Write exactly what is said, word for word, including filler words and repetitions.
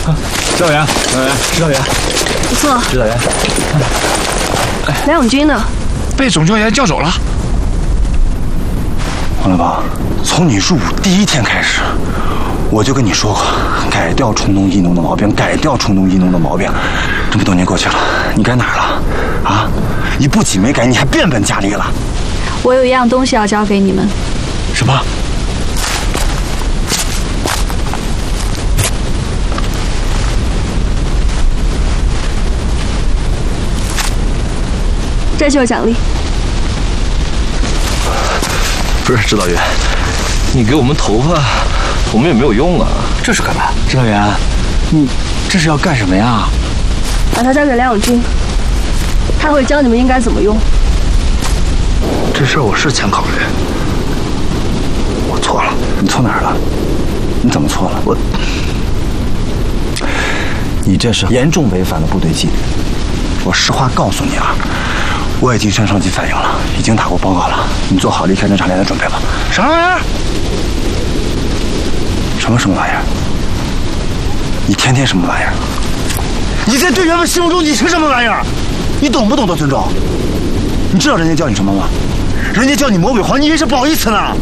指导员，指导员，指导员， 不错。 指导员， 梁永军呢？ 被总教员叫走了。 王大宝，从你入伍第一天开始，我就跟你说过，改掉冲动易怒的毛病，改掉冲动易怒的毛病。这么多年过去了，你改哪儿了？啊，你不仅没改，你还变本加厉了。 我有一样东西要交给你们。 什么？ 这就是奖励。 不是指导员，你给我们头发，我们也没有用啊。 这是干嘛？指导员，你这是要干什么呀？ 把它交给梁永军，他会教你们应该怎么用。 这事儿我是先考虑，我错了。你错哪儿了？你怎么错了？我，你这是严重违反了部队纪律。我实话告诉你啊，我已经向上级反映了，已经打过报告了。你做好离开侦察连的准备吧。什么玩意儿？什么什么玩意儿？你天天什么玩意儿？你在队员们心目中你是什么玩意儿？你懂不懂得尊重？你知道人家叫你什么吗？人家叫你魔鬼皇，你以为是不好意思呢？